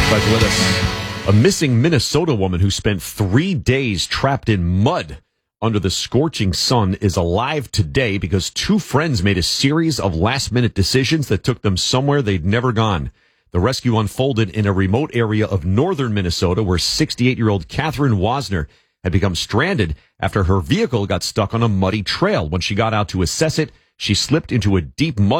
Glad you're with us. A missing Minnesota woman who spent 3 days trapped in mud under the scorching sun is alive today because two friends made a series of last-minute decisions that took them somewhere they'd never gone. The rescue unfolded in a remote area of northern Minnesota where 68-year-old Catherine Wasner had become stranded after her vehicle got stuck on a muddy trail. When she got out to assess it, she slipped into a deep mud